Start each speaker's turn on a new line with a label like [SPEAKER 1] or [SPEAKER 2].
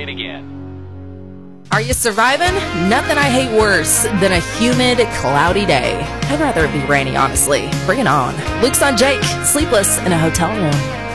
[SPEAKER 1] it again.
[SPEAKER 2] Are you surviving? Nothing I hate worse than a humid, cloudy day. I'd rather it be rainy, honestly. Bring it on. Luke's on Jake, sleepless in a hotel room.